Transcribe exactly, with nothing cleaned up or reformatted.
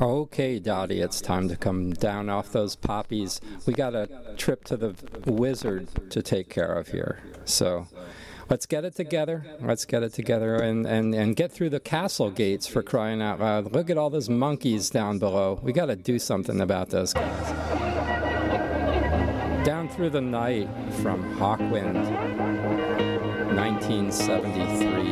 Okay, Dottie, it's time to come down off those poppies. We got a trip to the wizard to take care of here. So let's get it together. Let's get it together and, and, and get through the castle gates, for crying out loud. Look at all those monkeys down below. We got to do something about those guys. Down Through the Night from Hawkwind, nineteen seventy-three.